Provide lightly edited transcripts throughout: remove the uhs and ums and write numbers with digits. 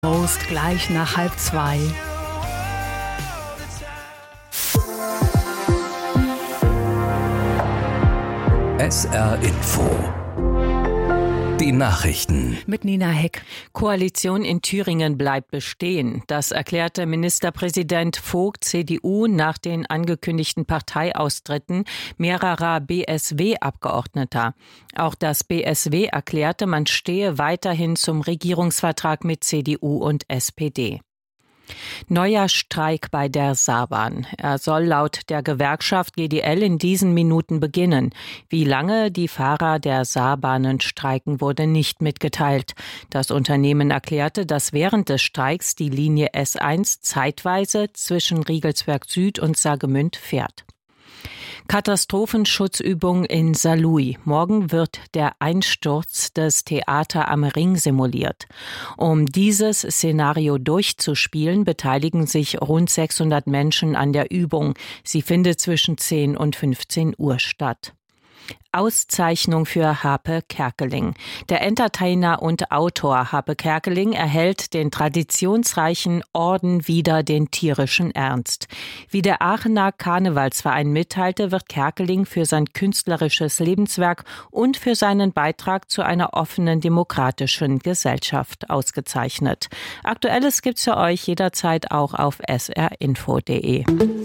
Post gleich nach 1:30. SR Info. Die Nachrichten. Mit Nina Heck. Koalition in Thüringen bleibt bestehen. Das erklärte Ministerpräsident Vogt, CDU, nach den angekündigten Parteiaustritten mehrerer BSW-Abgeordneter. Auch das BSW erklärte, man stehe weiterhin zum Regierungsvertrag mit CDU und SPD. Neuer Streik bei der Saarbahn. Er soll laut der Gewerkschaft GDL in diesen Minuten beginnen. Wie lange die Fahrer der Saarbahnen streiken, wurde nicht mitgeteilt. Das Unternehmen erklärte, dass während des Streiks die Linie S1 zeitweise zwischen Riegelsberg Süd und Saargemünd fährt. Katastrophenschutzübung in Saarlouis. Morgen wird der Einsturz des Theater am Ring simuliert. Um dieses Szenario durchzuspielen, beteiligen sich rund 600 Menschen an der Übung. Sie findet zwischen 10 und 15 Uhr statt. Auszeichnung für Harpe Kerkeling. Der Entertainer und Autor Harpe Kerkeling erhält den traditionsreichen Orden wider den tierischen Ernst. Wie der Aachener Karnevalsverein mitteilte, wird Kerkeling für sein künstlerisches Lebenswerk und für seinen Beitrag zu einer offenen, demokratischen Gesellschaft ausgezeichnet. Aktuelles gibt's für euch jederzeit auch auf srinfo.de.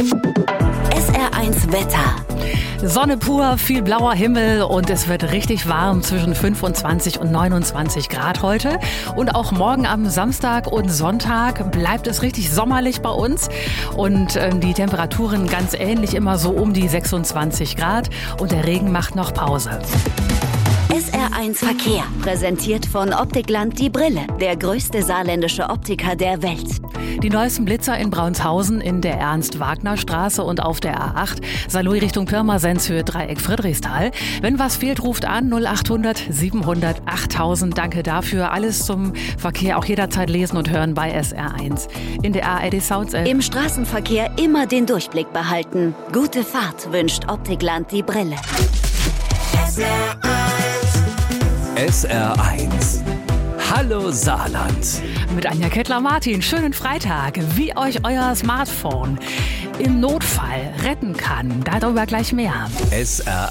SR1 Wetter. Sonne pur, viel blauer Himmel und es wird richtig warm zwischen 25 und 29 Grad heute. Und auch morgen am Samstag und Sonntag bleibt es richtig sommerlich bei uns. Und die Temperaturen ganz ähnlich, immer so um die 26 Grad. Und der Regen macht noch Pause. SR1 Verkehr, präsentiert von Optikland Die Brille, der größte saarländische Optiker der Welt. Die neuesten Blitzer in Braunshausen in der Ernst-Wagner-Straße und auf der A8, Saarlouis Richtung Pirmasens Höhe Dreieck Friedrichsthal. Wenn was fehlt, ruft an 0800 700 8000. Danke dafür. Alles zum Verkehr auch jederzeit lesen und hören bei SR1. In der ARD Sounds App. Im Straßenverkehr immer den Durchblick behalten. Gute Fahrt wünscht Optikland Die Brille. SR1. Hallo Saarland. Mit Anja Kettler-Martin. Schönen Freitag. Wie euch euer Smartphone im Notfall retten kann. Darüber gleich mehr. SR